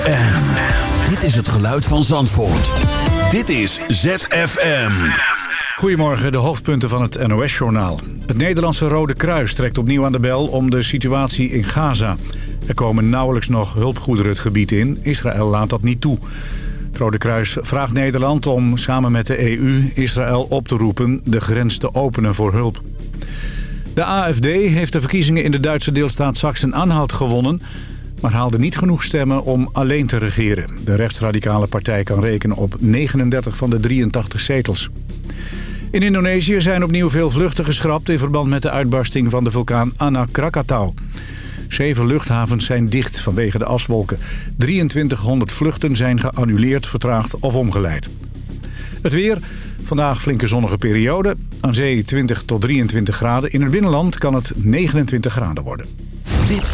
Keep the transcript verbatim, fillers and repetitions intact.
Dit is het geluid van Zandvoort. Dit is Z F M. Goedemorgen, de hoofdpunten van het N O S-journaal. Het Nederlandse Rode Kruis trekt opnieuw aan de bel om de situatie in Gaza. Er komen nauwelijks nog hulpgoederen het gebied in. Israël laat dat niet toe. Het Rode Kruis vraagt Nederland om samen met de E U Israël op te roepen de grens te openen voor hulp. De A F D heeft de verkiezingen in de Duitse deelstaat Sachsen-Anhalt gewonnen, maar haalde niet genoeg stemmen om alleen te regeren. De rechtsradicale partij kan rekenen op negenendertig van de drieëntachtig zetels. In Indonesië zijn opnieuw veel vluchten geschrapt in verband met de uitbarsting van de vulkaan Anak Krakatau. Zeven luchthavens zijn dicht vanwege de aswolken. drieëntwintighonderd vluchten zijn geannuleerd, vertraagd of omgeleid. Het weer. Vandaag flinke zonnige periode. Aan zee twintig tot drieëntwintig graden. In het binnenland kan het negenentwintig graden worden. Dit